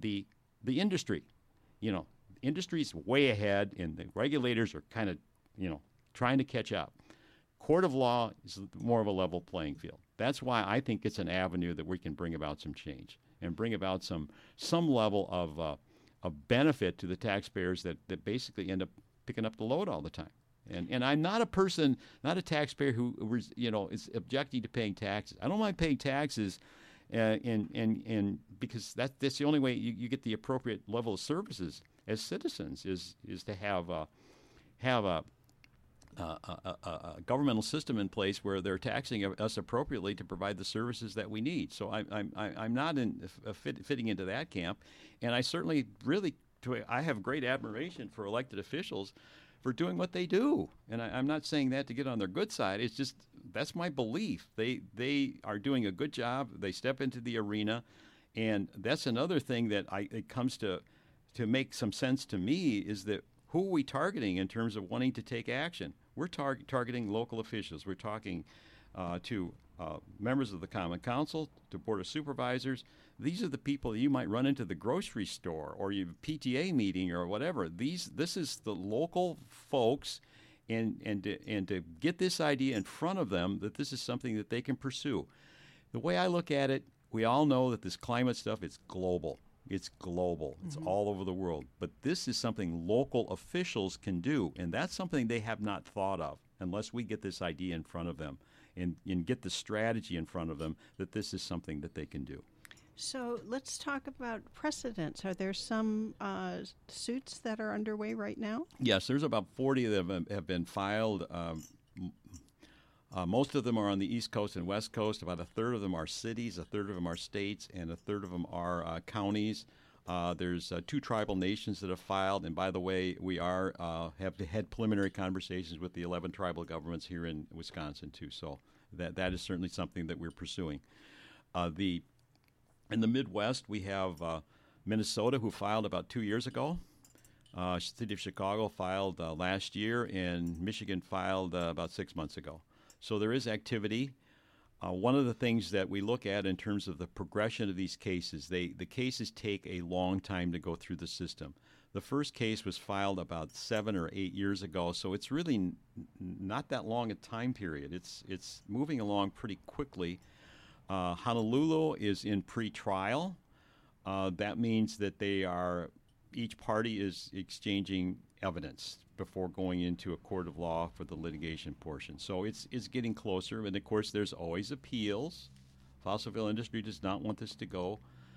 the industry. Industry's way ahead, and the regulators are kind of, trying to catch up. Court of law is more of a level playing field. That's why I think it's an avenue that we can bring about some change and bring about some level of benefit to the taxpayers that basically end up picking up the load all the time. And I'm not a taxpayer who is objecting to paying taxes. I don't mind paying taxes, and because that's the only way you get the appropriate level of services as citizens is to have a governmental system in place where they're taxing us appropriately to provide the services that we need. So I'm not fitting into that camp, and I certainly I have great admiration for elected officials for doing what they do. And I'm not saying that to get on their good side. It's just that's my belief. They are doing a good job. They step into the arena, and that's another thing that it comes to make some sense to me is that who are we targeting in terms of wanting to take action? We're targeting local officials. We're talking to members of the Common Council, to Board of Supervisors. These are the people you might run into the grocery store or your PTA meeting or whatever. This is the local folks, and to get this idea in front of them that this is something that they can pursue. The way I look at it, we all know that this climate stuff is global. It's global. It's all over the world. But this is something local officials can do, and that's something they have not thought of unless we get this idea in front of them and get the strategy in front of them that this is something that they can do. So let's talk about precedents. Are there some suits that are underway right now? Yes, there's about 40 that have been filed. Most of them are on the East Coast and West Coast. About a third of them are cities, a third of them are states, and a third of them are counties. There's 2 tribal nations that have filed, and by the way, we have had preliminary conversations with the 11 tribal governments here in Wisconsin too. So that is certainly something that we're pursuing. In the Midwest, we have Minnesota, who filed about 2 years ago. City of Chicago filed last year, and Michigan filed about 6 months ago. So there is activity. One of the things that we look at in terms of the progression of these cases, the cases take a long time to go through the system. The first case was filed about 7 or 8 years ago, so it's really not that long a time period. It's moving along pretty quickly. Honolulu is in pre-trial. That means that each party is exchanging evidence before going into a court of law for the litigation portion. So it's getting closer, and of course there's always appeals. Fossil fuel industry does not want this to go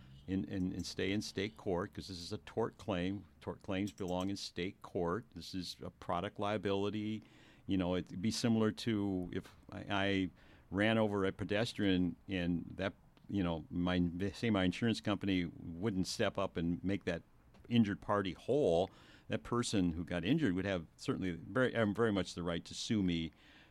and stay in state court because this is a tort claim. Tort claims belong in state court. This is a product liability. It'd be similar to if I ran over a pedestrian and that, my insurance company wouldn't step up and make that injured party whole. That person who got injured would have certainly very much the right to sue me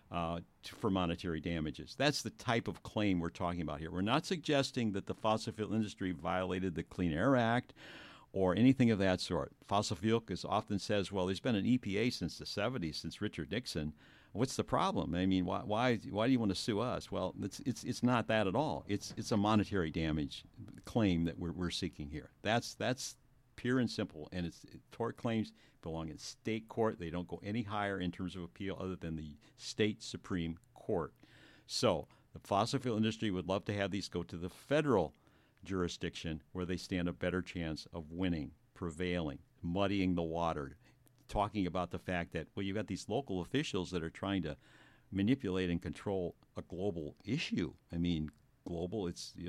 for monetary damages. That's the type of claim we're talking about here. We're not suggesting that the fossil fuel industry violated the Clean Air Act or anything of that sort. Fossil fuel often says, well, there's been an EPA since the 70s, since Richard Nixon. What's the problem? I mean, why do you want to sue us? Well, it's not that at all. It's a monetary damage claim that we're seeking here. That's pure and simple, and tort claims belong in state court. They don't go any higher in terms of appeal other than the state Supreme Court. So the fossil fuel industry would love to have these go to the federal jurisdiction where they stand a better chance of winning, prevailing, muddying the water, talking about the fact that, well, you've got these local officials that are trying to manipulate and control a global issue. I mean, global,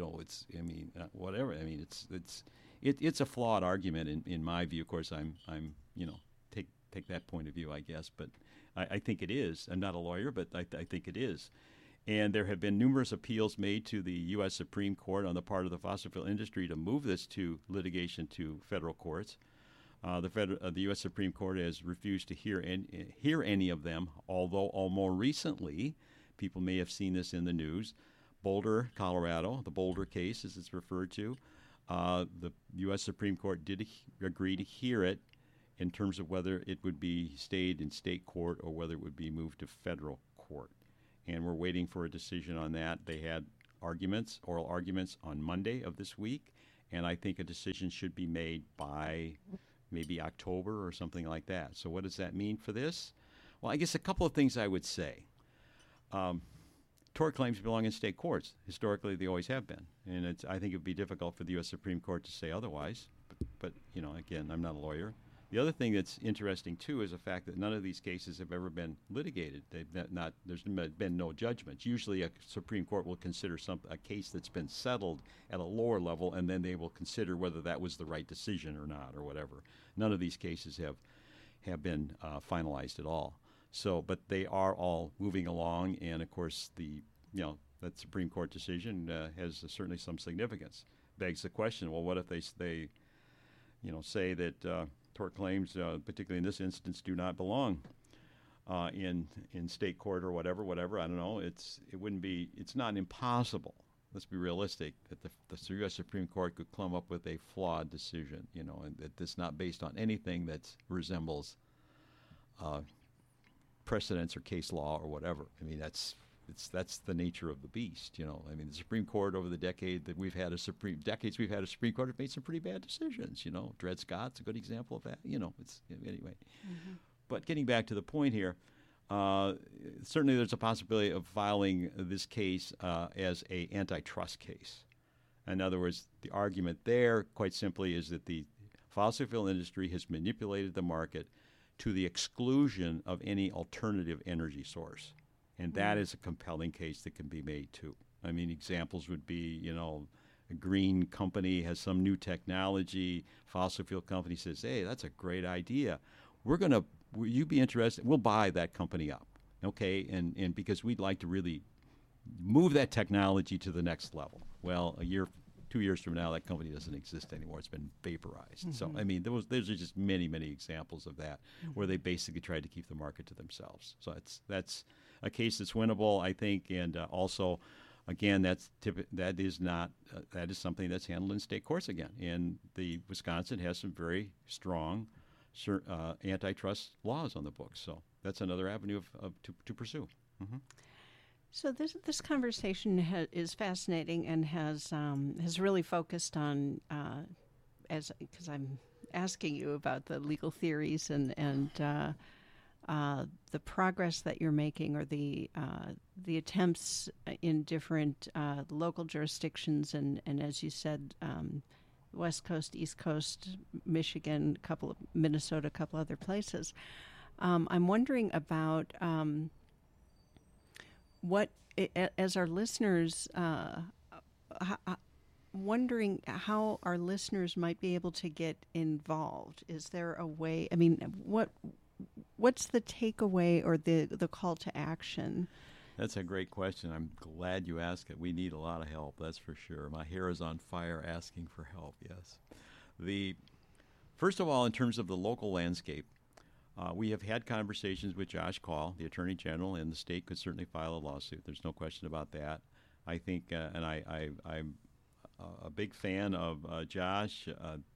whatever. I mean, it's a flawed argument in my view. Of course, I'm take that point of view, I guess, but I think it is. I'm not a lawyer, but I think it is. And there have been numerous appeals made to the U.S. Supreme Court on the part of the fossil fuel industry to move this to litigation to federal courts. The U.S. Supreme Court has refused to hear any of them, although more recently, people may have seen this in the news, Boulder, Colorado, the Boulder case, as it's referred to, the U.S. Supreme Court did agree to hear it in terms of whether it would be stayed in state court or whether it would be moved to federal court. And we're waiting for a decision on that. They had oral arguments on Monday of this week, And I think a decision should be made by maybe October or something like that. So what does that mean for this? Well, I guess a couple of things I would say. Tort claims belong in state courts. Historically, they always have been. And I think it would be difficult for the U.S. Supreme Court to say otherwise. But again, I'm not a lawyer. The other thing that's interesting, too, is the fact that none of these cases have ever been litigated. There's been no judgments. Usually a Supreme Court will consider a case that's been settled at a lower level, and then they will consider whether that was the right decision or not or whatever. None of these cases have been finalized at all. So, but they are all moving along, and of course that Supreme Court decision has certainly some significance. Begs the question: well, what if they say that tort claims, particularly in this instance, do not belong in state court or whatever? I don't know. It's not impossible. Let's be realistic that the U.S. Supreme Court could come up with a flawed decision, and that it's not based on anything that resembles precedents or case law or whatever. I mean, that's the nature of the beast, I mean, the Supreme Court over the decades we've had a Supreme Court have made some pretty bad decisions, Dred Scott's a good example of that, anyway. Mm-hmm. But getting back to the point here, certainly there's a possibility of filing this case as a antitrust case. In other words, the argument there, quite simply, is that the fossil fuel industry has manipulated the market to the exclusion of any alternative energy source. And that is a compelling case that can be made, too. I mean, examples would be, a green company has some new technology. Fossil fuel company says, hey, that's a great idea. Will you be interested? We'll buy that company up, okay? And because we'd like to really move that technology to the next level. Well, 2 years from now, that company doesn't exist anymore. It's been vaporized. Mm-hmm. So, I mean, those are just many, many examples of that, where they basically tried to keep the market to themselves. So that's a case that's winnable, I think, and also, again, that is something that's handled in state courts again. And Wisconsin has some very strong antitrust laws on the books. So that's another avenue to pursue. Mm-hmm. So this conversation is fascinating and has really focused on because I'm asking you about the legal theories and the progress that you're making, or the attempts in different local jurisdictions, and as you said, West Coast, East Coast, Michigan, Minnesota, a couple other places. I'm wondering about what, as our listeners, wondering how our listeners might be able to get involved. Is there a way? I mean, what's the takeaway or the call to action? That's a great question. I'm glad you asked it. We need a lot of help, that's for sure. My hair is on fire asking for help, yes. First of all, in terms of the local landscape, we have had conversations with Josh Kaul, the Attorney General, and the state could certainly file a lawsuit. There's no question about that. I think, and I'm a big fan of Josh.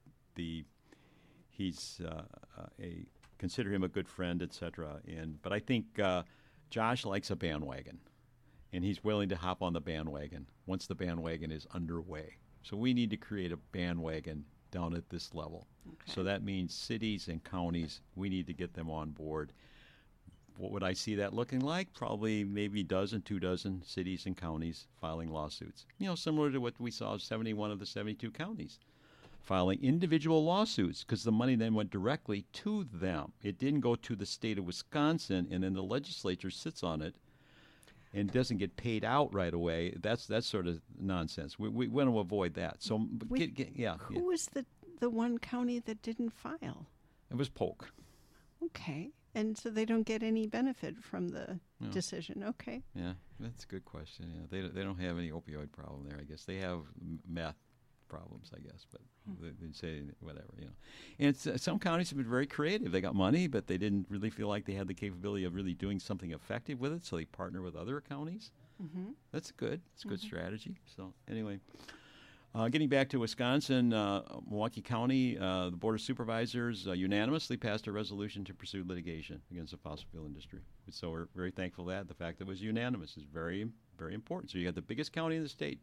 Consider him a good friend, etc. But I think Josh likes a bandwagon, and he's willing to hop on the bandwagon once the bandwagon is underway. So we need to create a bandwagon down at this level. Okay. So that means cities and counties, we need to get them on board. What would I see that looking like? Probably maybe 2 dozen cities and counties filing lawsuits. Similar to what we saw 71 of the 72 counties filing individual lawsuits, because the money then went directly to them. It didn't go to the state of Wisconsin, and then the legislature sits on it and doesn't get paid out right away. That's sort of nonsense. We want to avoid that. So, who was the one county that didn't file? It was Polk. Okay. And so they don't get any benefit from the decision. Okay. Yeah, that's a good question. Yeah, they don't have any opioid problem there, I guess. They have meth problems, I guess, but they say whatever, And some counties have been very creative. They got money, but they didn't really feel like they had the capability of really doing something effective with it, so they partner with other counties. Mm-hmm. That's good. It's a good strategy. So anyway, getting back to Wisconsin, Milwaukee County, the Board of Supervisors unanimously passed a resolution to pursue litigation against the fossil fuel industry. So we're very thankful for that. The fact that it was unanimous is very, very important. So you got the biggest county in the state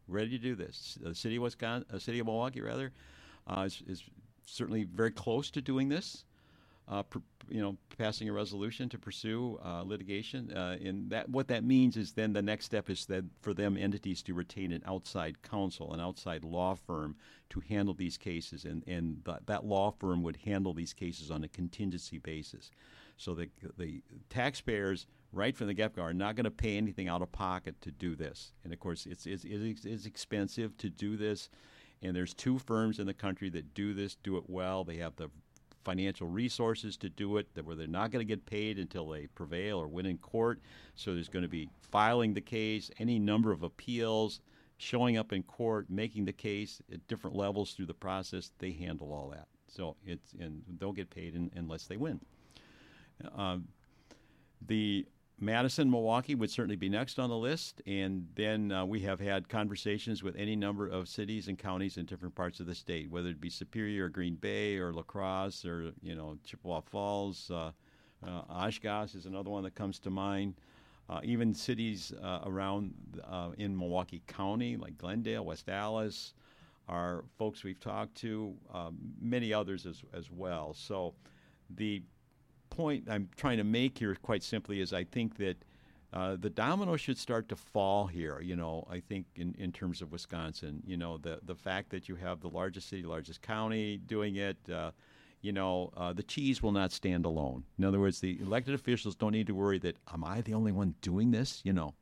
ready to do this. The city of city of Milwaukee, rather, is certainly very close to doing this. Passing a resolution to pursue litigation. And what that means is then the next step is that for them entities to retain an outside counsel, an outside law firm to handle these cases, and that law firm would handle these cases on a contingency basis. So the taxpayers, right from the get-go, are not going to pay anything out of pocket to do this. And of course, it's expensive to do this. And there's 2 firms in the country that do it well. They have the financial resources to do it, where they're not going to get paid until they prevail or win in court. So there's going to be filing the case, any number of appeals, showing up in court, making the case at different levels through the process. They handle all that. So and don't get paid unless they win. The Madison, Milwaukee would certainly be next on the list, and then we have had conversations with any number of cities and counties in different parts of the state, whether it be Superior or Green Bay or La Crosse or Chippewa Falls. Oshkosh is another one that comes to mind. Even cities around in Milwaukee County, like Glendale, West Allis, are folks we've talked to. Many others as well. So the point I'm trying to make here quite simply is I think that the domino should start to fall here, I think in terms of Wisconsin. The fact that you have the largest city, largest county doing it, the cheese will not stand alone. In other words, the elected officials don't need to worry that, am I the only one doing this?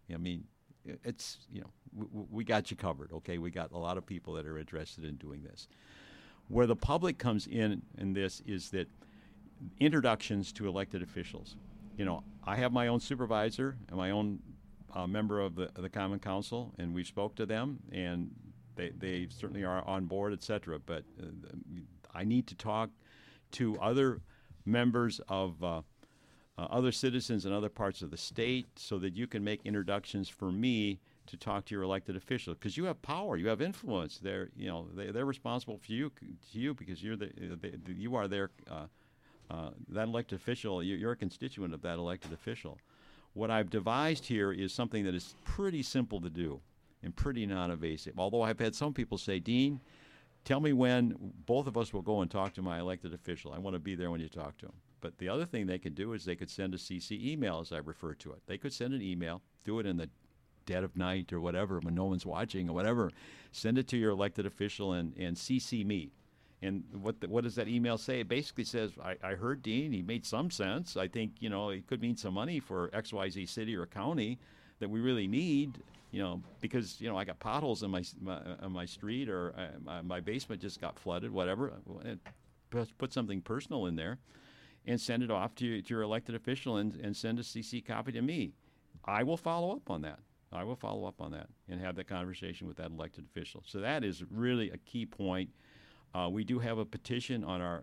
It's, we got you covered, okay? We got a lot of people that are interested in doing this. Where the public comes in this is that introductions to elected officials. I have my own supervisor and my own member of the Common Council, and we spoke to them, and they certainly are on board, et cetera. But I need to talk to other members of other citizens in other parts of the state so that you can make introductions for me to talk to your elected official, because you have power, you have influence. They're responsible for you because you are their that elected official. You're a constituent of that elected official. What I've devised here is something that is pretty simple to do and pretty non-evasive. Although I've had some people say, Dean, tell me when both of us will go and talk to my elected official. I want to be there when you talk to him. But the other thing they could do is they could send a CC email, as I refer to it. They could send an email, do it in the dead of night or whatever, when no one's watching or whatever. Send it to your elected official and CC me. And what does that email say? It basically says, I heard Dean. He made some sense. I think, it could mean some money for XYZ city or county that we really need, because, I got potholes in my street, or my basement just got flooded, whatever. Put something personal in there and send it off to your elected official and send a CC copy to me. I will follow up on that. And have that conversation with that elected official. So that is really a key point. We do have a petition on our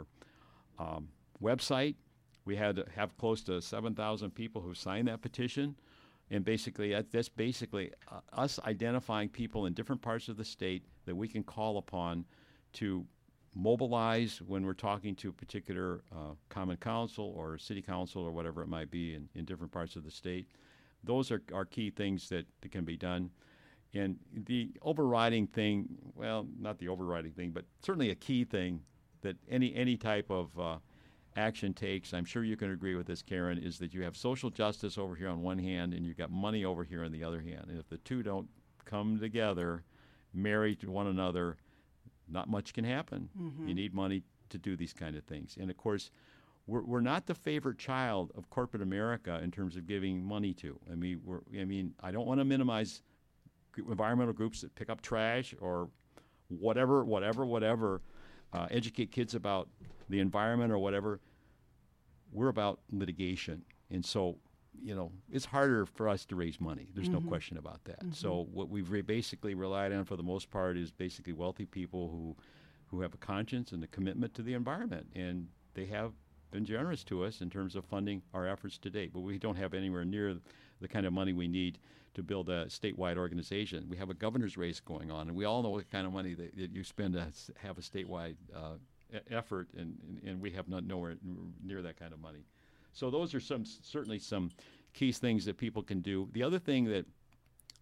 website. We had to have close to 7,000 people who signed that petition, and basically that's basically us identifying people in different parts of the state that we can call upon to mobilize when we're talking to a particular common council or city council or whatever it might be in different parts of the state. Those are key things that can be done. And the overriding thing, well, not the overriding thing, but certainly a key thing that any type of action takes, I'm sure you can agree with this, Karen, is that you have social justice over here on one hand and you've got money over here on the other hand. And if the two don't come together, married to one another, not much can happen. Mm-hmm. You need money to do these kind of things. And, of course, we're not the favorite child of corporate America in terms of giving money to. I don't want to minimize environmental groups that pick up trash or whatever, educate kids about the environment or whatever. We're about litigation. And so, it's harder for us to raise money. There's no question about that. Mm-hmm. So what we've basically relied on for the most part is basically wealthy people who have a conscience and a commitment to the environment. And they have been generous to us in terms of funding our efforts to date. But we don't have anywhere near the kind of money we need to build a statewide organization. We have a governor's race going on, and we all know what kind of money that you spend to have a statewide effort, and we have nowhere near that kind of money. So those are certainly some key things that people can do. The other thing that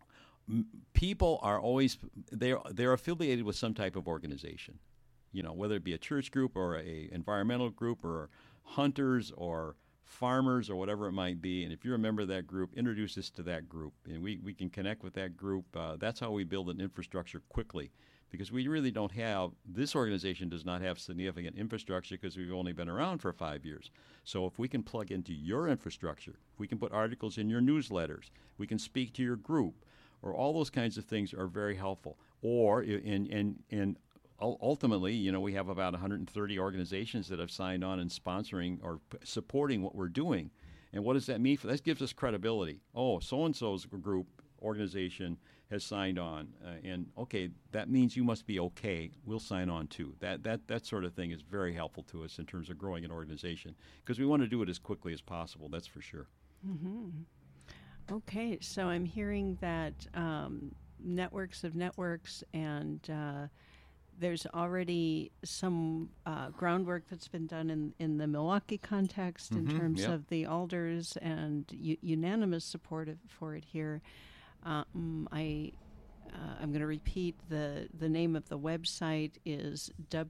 people are always they're affiliated with some type of organization, whether it be a church group or a environmental group or hunters or farmers or whatever it might be. And if you're a member of that group, introduce us to that group, and we can connect with that group. That's how we build an infrastructure quickly, because we really don't have, this organization does not have significant infrastructure because we've only been around for 5 years. So if we can plug into your infrastructure, we can put articles in your newsletters, we can speak to your group, or all those kinds of things are very helpful. Or ultimately, we have about 130 organizations that have signed on and sponsoring or supporting what we're doing. And what does that mean? That gives us credibility. Oh, so-and-so's group, organization has signed on. And, okay, that means you must be okay. We'll sign on, too. That sort of thing is very helpful to us in terms of growing an organization, because we want to do it as quickly as possible, that's for sure. Mm-hmm. Okay, so I'm hearing that networks of networks, and there's already some groundwork that's been done in the Milwaukee context in terms of the alders and unanimous support for it here. I'm going to repeat the name of the website is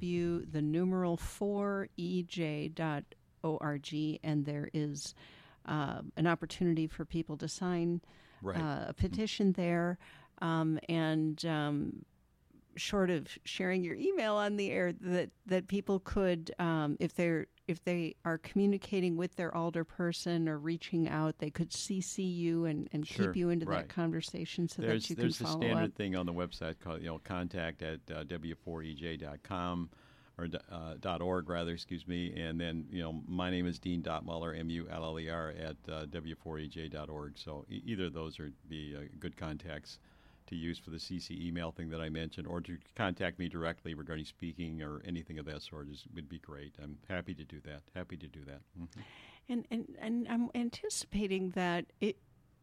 w4ej.org, and there is an opportunity for people to sign a petition there, and short of sharing your email on the air, that people could, if they are communicating with their alder person or reaching out, they could CC you and Sure. keep you into Right. that conversation so There's that you can follow a standard up. thing on the website called contact at w4ej.com or .org rather, excuse me, and then my name is Dean.Muller, Muller at w4ej.org. So either of those would be good contacts to use for the CC email thing that I mentioned, or to contact me directly regarding speaking or anything of that sort would be great. I'm happy to do that. Mm-hmm. And I'm anticipating that it.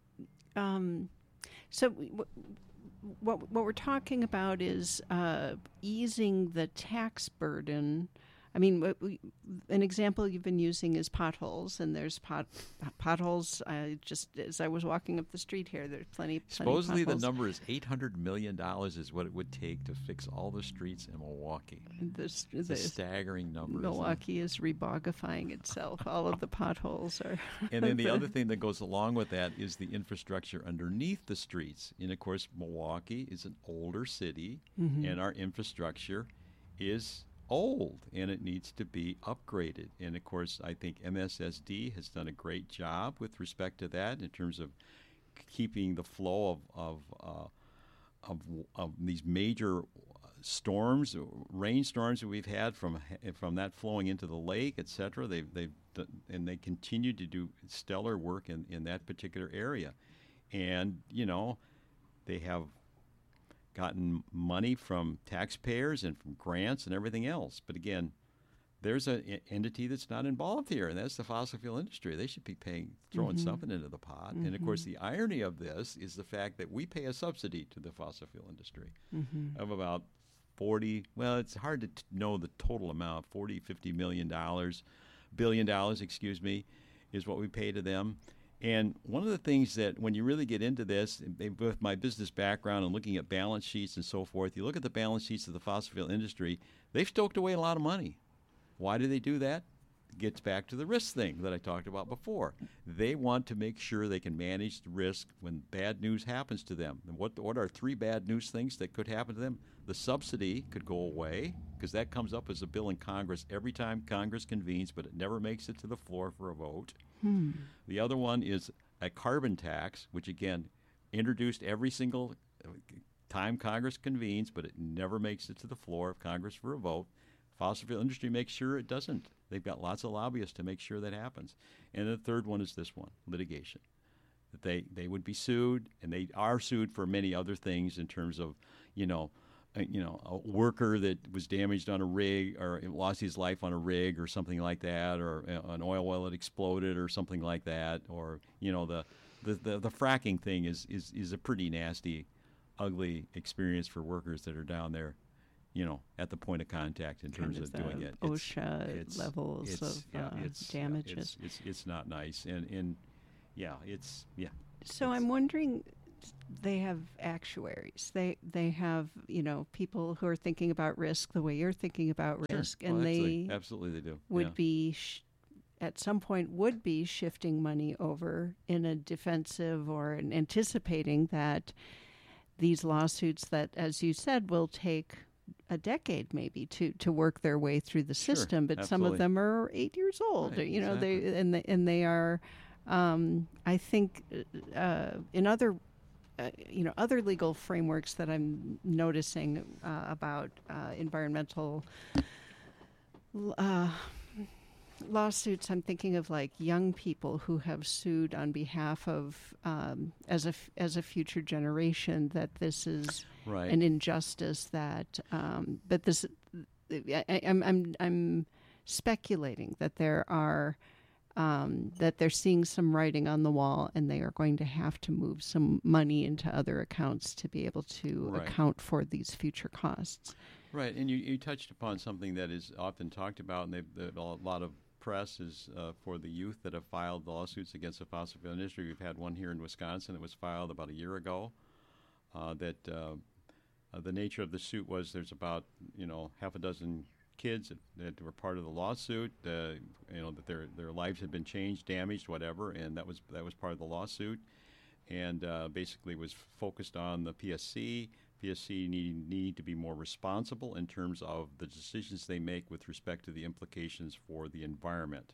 So what we're talking about is easing the tax burden. I mean, an example you've been using is potholes, and there's potholes. Just as I was walking up the street here, there's plenty. Supposedly, the potholes. number is $800 million is what it would take to fix all the streets in Milwaukee. It's a staggering number. Milwaukee is rebogifying itself. All of the potholes are. And then the other thing that goes along with that is the infrastructure underneath the streets. And of course, Milwaukee is an older city, and our infrastructure is old, and it needs to be upgraded. And of course, I think MSSD has done a great job with respect to that in terms of keeping the flow of these major storms, rainstorms that we've had from that flowing into the lake, etc. They continue to do stellar work in that particular area, and they have gotten money from taxpayers and from grants and everything else. But again, there's an entity that's not involved here, and that's the fossil fuel industry. They should be throwing something into the pot. And of course, the irony of this is the fact that we pay a subsidy to the fossil fuel industry of about 40, well, it's hard to know the total amount, $50 billion, excuse me, is what we pay to them. And one of the things that, when you really get into this, with my business background and looking at balance sheets and so forth, you look at the balance sheets of the fossil fuel industry, they've stoked away a lot of money. Why do they do that? It gets back to the risk thing that I talked about before. They want to make sure they can manage the risk when bad news happens to them. And what are 3 bad news things that could happen to them? The subsidy could go away, because that comes up as a bill in Congress every time Congress convenes, but it never makes it to the floor for a vote. The other one is a carbon tax, which, again, introduced every single time Congress convenes, but it never makes it to the floor of Congress for a vote. Fossil fuel industry makes sure it doesn't. They've got lots of lobbyists to make sure that happens. And the third one is this one, litigation. That they would be sued, and they are sued for many other things in terms of, a worker that was damaged on a rig or lost his life on a rig or something like that, or an oil well that exploded or something like that, or the fracking thing is a pretty nasty, ugly experience for workers that are down there, at the point of contact in terms of doing it. OSHA levels of damages. It's not nice, and. So I'm wondering, they have actuaries. They have, people who are thinking about risk the way you're thinking about Sure. risk, Well, and they absolutely they do. would Yeah. be at some point would be shifting money over in a defensive or anticipating that these lawsuits that, as you said, will take a decade maybe to work their way through the Sure, system, but some of absolutely. them are 8 years old. Right, They are. I think in other other legal frameworks that I'm noticing about environmental lawsuits, I'm thinking of like young people who have sued on behalf of as a future generation, that this is Right. an injustice, that but this I'm speculating that there are that they're seeing some writing on the wall, and they are going to have to move some money into other accounts to be able to Right. account for these future costs. Right, and you touched upon something that is often talked about, and a lot of press is for the youth that have filed lawsuits against the fossil fuel industry. We've had one here in Wisconsin that was filed about a year ago. The nature of the suit was there's about half a dozen kids that were part of the lawsuit. That their lives had been changed, damaged, whatever, and that was part of the lawsuit, and basically was focused on the PSC. PSC need to be more responsible in terms of the decisions they make with respect to the implications for the environment.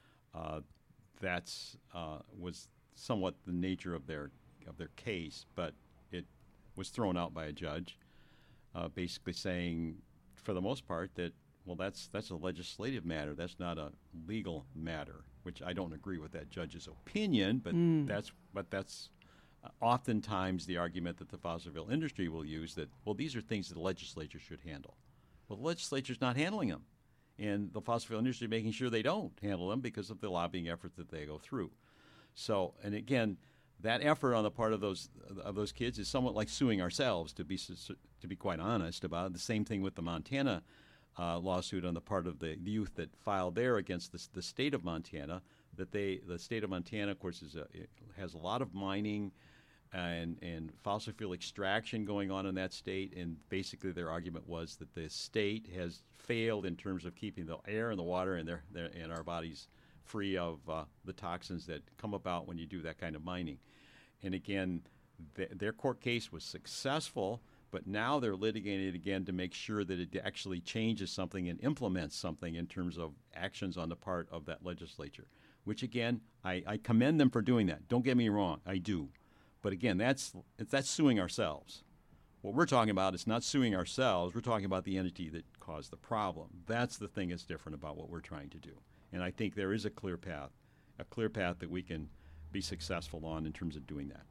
That's was somewhat the nature of their case, but it was thrown out by a judge, basically saying, for the most part, that that's a legislative matter. That's not a legal matter, which I don't agree with that judge's opinion, but that's oftentimes the argument that the fossil fuel industry will use, that, these are things that the legislature should handle. Well, the legislature's not handling them, and the fossil fuel industry making sure they don't handle them because of the lobbying efforts that they go through. So, and again, that effort on the part of those kids is somewhat like suing ourselves, to be quite honest about it. The same thing with the Montana lawsuit on the part of the youth that filed there against the state of Montana. That the state of Montana, of course, has a lot of mining and fossil fuel extraction going on in that state, and basically their argument was that the state has failed in terms of keeping the air and the water and our bodies free of the toxins that come about when you do that kind of mining. And again, their court case was successful, but now they're litigating it again to make sure that it actually changes something and implements something in terms of actions on the part of that legislature, which again, I commend them for doing that. Don't get me wrong, I do. But again, that's suing ourselves. What we're talking about is not suing ourselves. We're talking about the entity that caused the problem. That's the thing that's different about what we're trying to do. And I think there is a clear path that we can be successful on in terms of doing that.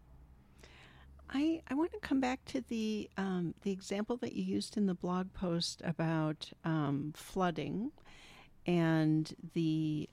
I want to come back to the example that you used in the blog post about flooding, and the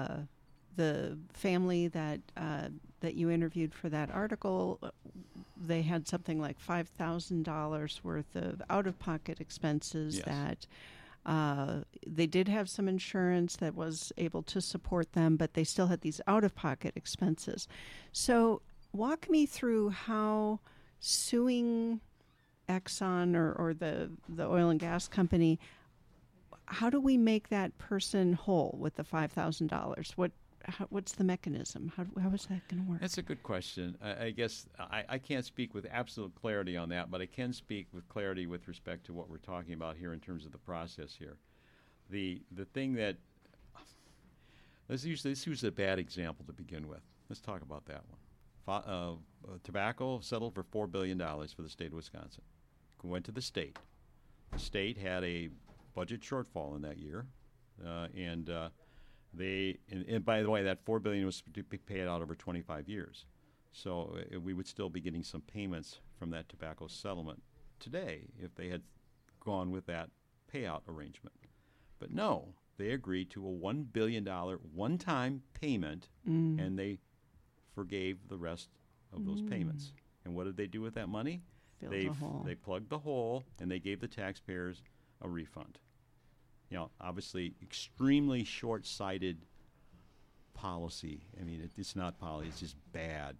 family that you interviewed for that article. They had something like $5,000 worth of out-of-pocket expenses. Yes. That they did have some insurance that was able to support them, but they still had these out-of-pocket expenses. So walk me through how suing Exxon or the oil and gas company, how do we make that person whole with the $5,000? What's the mechanism? How is that going to work? That's a good question. I guess I can't speak with absolute clarity on that, but I can speak with clarity with respect to what we're talking about here in terms of the process here. The thing that let's use a bad example to begin with. Let's talk about that one. Tobacco settled for $4 billion for the state of Wisconsin. Went to the state. The state had a budget shortfall in that year, and by the way, that $4 billion was to be paid out over 25 years. So we would still be getting some payments from that tobacco settlement today if they had gone with that payout arrangement. But no, they agreed to a $1 billion one-time payment, and they forgave the rest of those payments. And what did they do with that money? They plugged the hole, and they gave the taxpayers a refund. Obviously, extremely short-sighted policy. I mean, it's not policy; it's just bad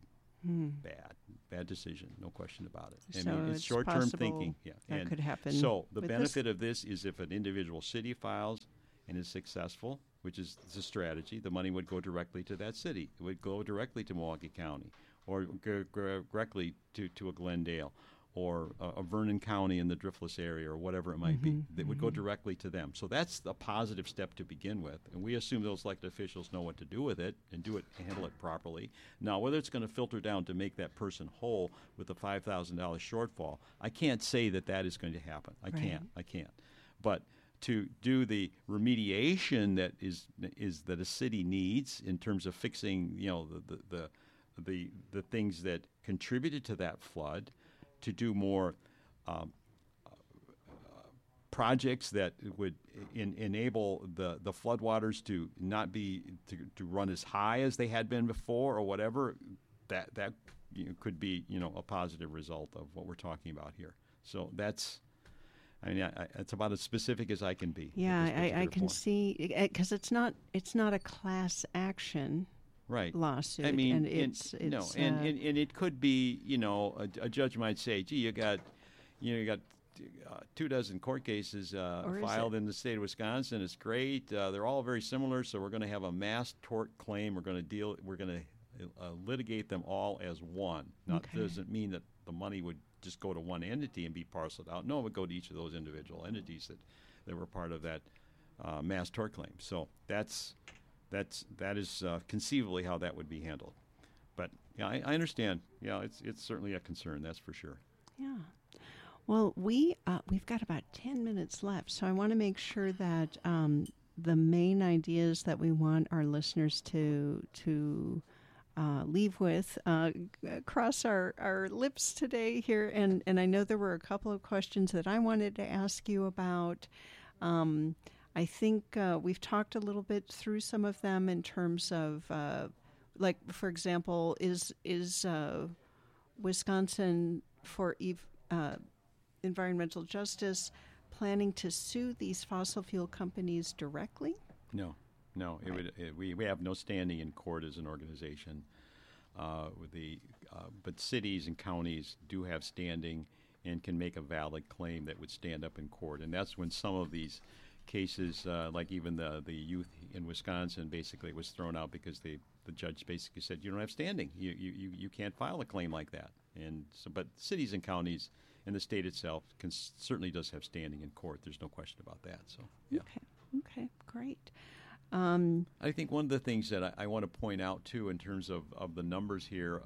Bad decision, no question about it. I So mean, it's it's short-term possible thinking. Yeah, that could happen So the with benefit of this is if an individual city files and is successful, which is the strategy, the money would go directly to that city. It would go directly to Milwaukee County, or go directly to a Glendale, or a Vernon County in the Driftless area, or whatever it might be. That would go directly to them. So that's a positive step to begin with, and we assume those elected officials know what to do with it and handle it properly. Now, whether it's going to filter down to make that person whole with a $5,000 shortfall, I can't say that is going to happen. I can't. But to do the remediation that is that a city needs in terms of fixing, the things that contributed to that flood, to do more projects that would enable the floodwaters to not be to run as high as they had been before, or whatever, that could be a positive result of what we're talking about here. So that's. I mean, it's about as specific as I can be. Yeah, I can see, because it's not a class action lawsuit. I mean, and and it could be, a judge might say, gee, you got 24 court cases filed in the state of Wisconsin. It's great. They're all very similar, so we're going to have a mass tort claim. We're going to litigate them all as one. Now, it doesn't mean that the money would just go to one entity and be parceled out. No, it would go to each of those individual entities that were part of that mass tort claim. So that is conceivably how that would be handled. But yeah, I understand. Yeah, it's certainly a concern. That's for sure. Yeah. Well, we've got about 10 minutes left, so I want to make sure that the main ideas that we want our listeners to leave with cross our lips today here. And I know there were a couple of questions that I wanted to ask you about. I think we've talked a little bit through some of them in terms of, like, for example, is Wisconsin for Environmental Justice planning to sue these fossil fuel companies directly? No. We have no standing in court as an organization. But cities and counties do have standing and can make a valid claim that would stand up in court. And that's when some of these cases, like even the youth in Wisconsin, basically was thrown out because the judge basically said, you don't have standing. You can't file a claim like that. And so, but cities and counties and the state itself certainly does have standing in court. There's no question about that. So, yeah. Okay, great. I think one of the things that I want to point out, too, in terms of the numbers here,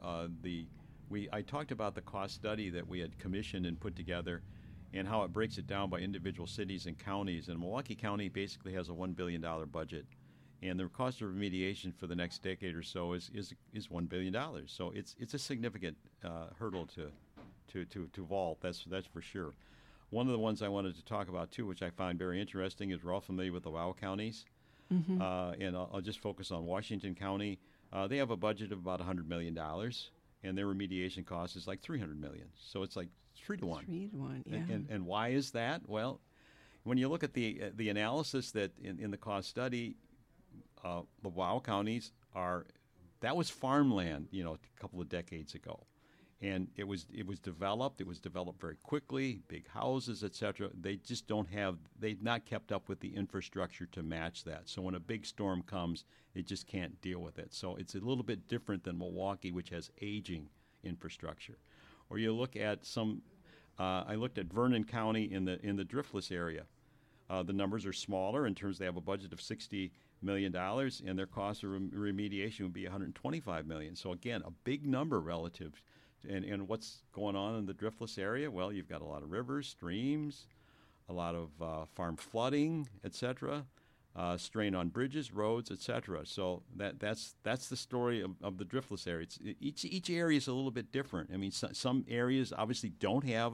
I talked about the cost study that we had commissioned and put together and how it breaks it down by individual cities and counties. And Milwaukee County basically has a $1 billion budget, and the cost of remediation for the next decade or so is $1 billion. So it's a significant hurdle to vault, that's for sure. One of the ones I wanted to talk about, too, which I find very interesting, is we're all familiar with the WOW counties. Mm-hmm. And I'll just focus on Washington County. They have a budget of about $100 million, and their remediation cost is like $300 million. So it's like 3 to 1. 3 to 1, yeah. And why is that? Well, when you look at the analysis that in the cost study, the WOW counties that was farmland, a couple of decades ago. And it was developed. It was developed very quickly, big houses, etc. They just they've not kept up with the infrastructure to match that. So when a big storm comes, it just can't deal with it. So it's a little bit different than Milwaukee, which has aging infrastructure. Or you look at I looked at Vernon County in the Driftless area. The numbers are smaller in terms they have a budget of $60 million, and their cost of remediation would be $125 million. So again, a big number relative. And what's going on in the Driftless area? Well, you've got a lot of rivers, streams, a lot of farm flooding, etc., strain on bridges, roads, etc. So that's the story of the Driftless area. Each area is a little bit different. I mean, some areas obviously don't have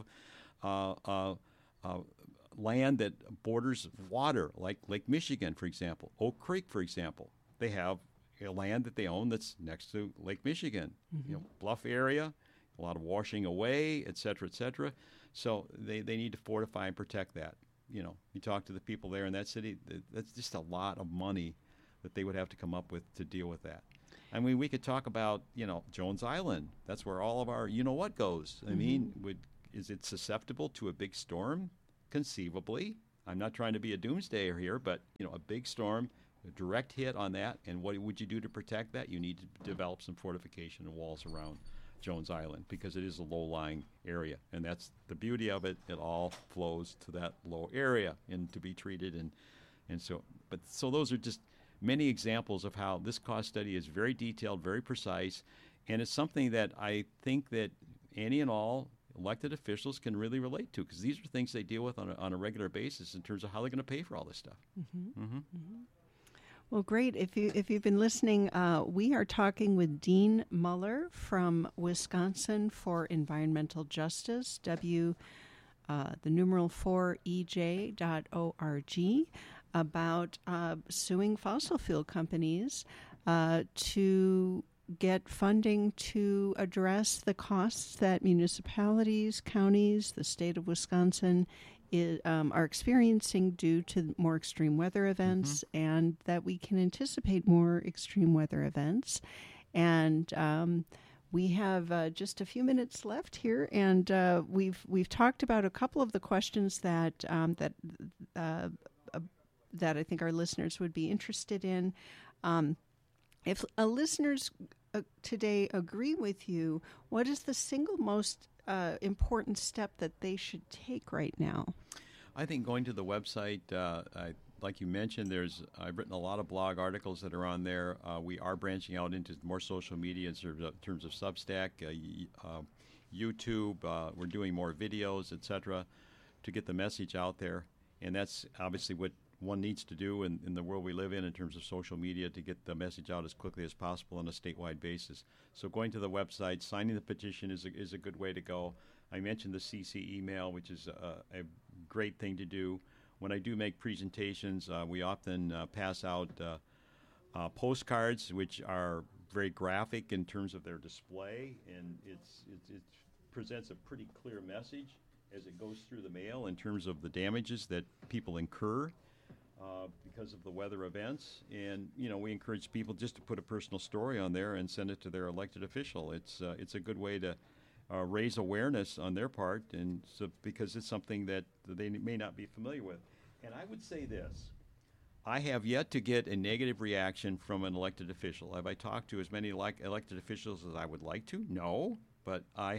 land that borders water, like Lake Michigan, for example. Oak Creek, for example. They have a land that they own that's next to Lake Michigan. Mm-hmm. Bluff area. A lot of washing away, et cetera, et cetera. So they need to fortify and protect that. You talk to the people there in that city, that's just a lot of money that they would have to come up with to deal with that. I mean, we could talk about, Jones Island. That's where all of our, what goes. I mean, is it susceptible to a big storm? Conceivably. I'm not trying to be a doomsdayer here, but, a big storm, a direct hit on that, and what would you do to protect that? You need to develop some fortification and walls around Jones Island because it is a low-lying area, and that's the beauty of it. It all flows to that low area and to be treated, and so those are just many examples of how this cost study is very detailed, very precise, and it's something that I think that any and all elected officials can really relate to because these are things they deal with on a regular basis in terms of how they're going to pay for all this stuff. Well, great. If you've been listening, we are talking with Dean Muller from Wisconsin for Environmental Justice, the numeral 4EJ.org, about suing fossil fuel companies to get funding to address the costs that municipalities, counties, the state of Wisconsin are experiencing due to more extreme weather events, and that we can anticipate more extreme weather events. And we have just a few minutes left here, and we've talked about a couple of the questions that I think our listeners would be interested in. If listeners today agree with you, what is the single most important step that they should take right now? I think going to the website, like you mentioned, I've written a lot of blog articles that are on there. We are branching out into more social media in terms of Substack, YouTube. We're doing more videos, etc., to get the message out there. And that's obviously what one needs to do in the world we live in terms of social media to get the message out as quickly as possible on a statewide basis. So going to the website, signing the petition is a good way to go. I mentioned the CC email, which is a great thing to do. When I do make presentations, we often pass out postcards, which are very graphic in terms of their display, and it presents a pretty clear message as it goes through the mail in terms of the damages that people incur because of the weather events. And, we encourage people just to put a personal story on there and send it to their elected official. It's a good way to raise awareness on their part, and so because it's something that they may not be familiar with. And I would say this. I have yet to get a negative reaction from an elected official. Have I talked to as many elected officials as I would like to? No, but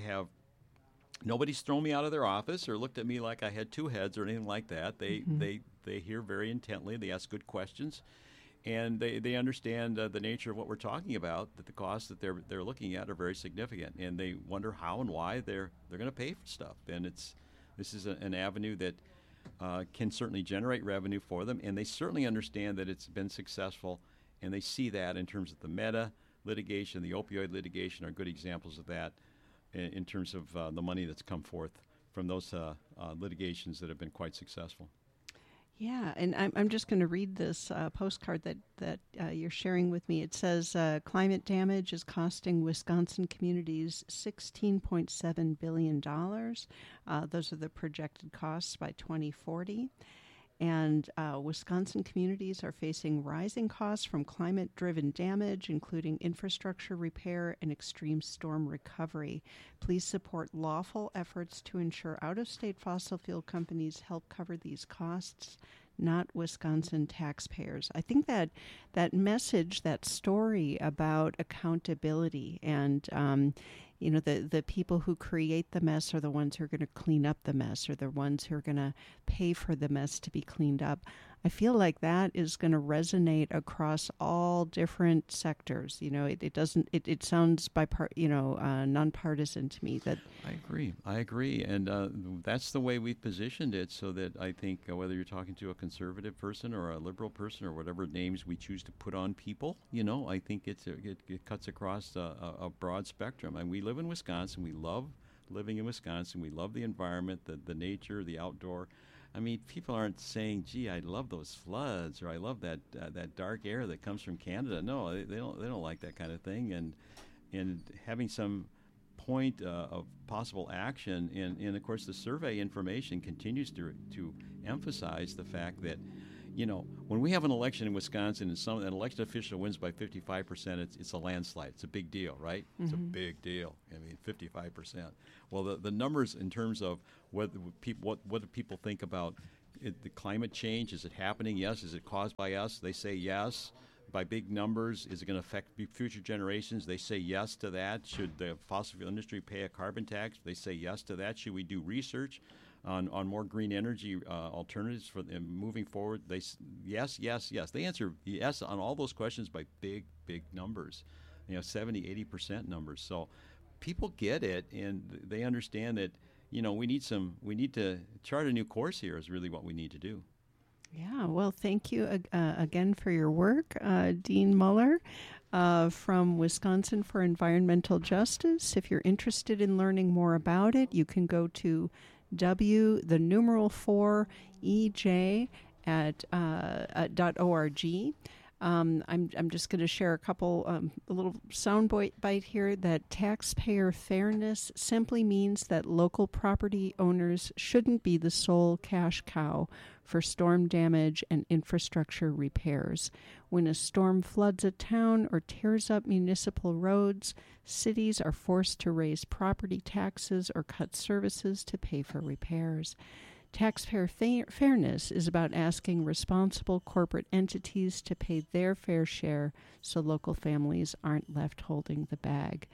nobody's thrown me out of their office or looked at me like I had two heads or anything like that. They hear very intently. They ask good questions, and they understand the nature of what we're talking about. That the costs that they're looking at are very significant, and they wonder how and why they're going to pay for stuff. And this is an avenue that can certainly generate revenue for them, and they certainly understand that it's been successful, and they see that in terms of the meta litigation, the opioid litigation are good examples of that. In terms of the money that's come forth from those litigations that have been quite successful. Yeah, and I'm just going to read this postcard that you're sharing with me. It says, climate damage is costing Wisconsin communities $16.7 billion. Those are the projected costs by 2040. And Wisconsin communities are facing rising costs from climate-driven damage, including infrastructure repair and extreme storm recovery. Please support lawful efforts to ensure out-of-state fossil fuel companies help cover these costs, not Wisconsin taxpayers. I think that message, that story about accountability and the people who create the mess are the ones who are going to clean up the mess, or the ones who are going to pay for the mess to be cleaned up. I feel like that is going to resonate across all different sectors. It sounds nonpartisan to me. That I agree, and that's the way we've positioned it. So that I think whether you're talking to a conservative person or a liberal person or whatever names we choose to put on people, I think it cuts across a broad spectrum. And we live in Wisconsin. We love living in Wisconsin. We love the environment, the nature, the outdoor. I mean, people aren't saying, "Gee, I love those floods," or "I love that dark air that comes from Canada." No, they don't like that kind of thing. And having some point of possible action, and of course, the survey information continues to emphasize the fact that, when we have an election in Wisconsin and an elected official wins by 55%, it's a landslide. It's a big deal, right? Mm-hmm. It's a big deal. 55%. Well, the numbers in terms of what do people think about the climate change? Is it happening? Yes. Is it caused by us? They say yes. By big numbers, is it going to affect future generations? They say yes to that. Should the fossil fuel industry pay a carbon tax? They say yes to that. Should we do research on more green energy alternatives for moving forward? Yes. They answer yes on all those questions by big numbers, 70, 80% numbers. So people get it, and they understand that we need to chart a new course here is really what we need to do. Yeah, well, thank you again for your work, Dean Muller from Wisconsin for Environmental Justice. If you're interested in learning more about it, you can go to w4ej .org. I'm just going to share a little sound bite here that taxpayer fairness simply means that local property owners shouldn't be the sole cash cow for storm damage and infrastructure repairs. When a storm floods a town or tears up municipal roads, cities are forced to raise property taxes or cut services to pay for repairs. Taxpayer fairness is about asking responsible corporate entities to pay their fair share so local families aren't left holding the bog.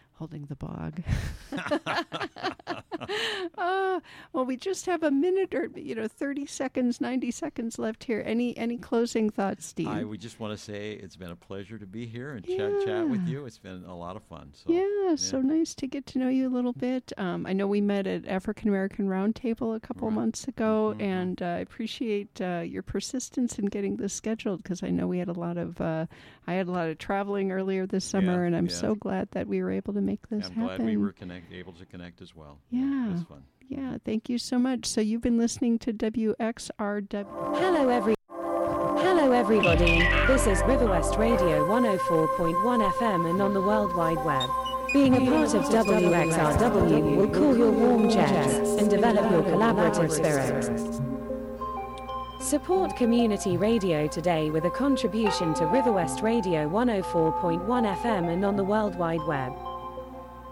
Well, we just have a minute or 30 seconds, 90 seconds left here. Any closing thoughts, Steve? We just want to say it's been a pleasure to be here and chat with you. It's been a lot of fun. So nice to get to know you a little bit. I know we met at African American Roundtable a couple months ago, and I appreciate your persistence in getting this scheduled, because I know we had I had a lot of traveling earlier this summer, and I'm so glad that we were able to make this happen. I'm glad we were able to connect as well. Yeah. It was fun. Yeah, thank you so much. So you've been listening to WXRW. Hello, everybody. This is Riverwest Radio 104.1 FM and on the World Wide Web. Being a part of WXRW will cool your warm jets and develop your collaborative spirit. Support community radio today with a contribution to Riverwest Radio 104.1 FM and on the World Wide Web.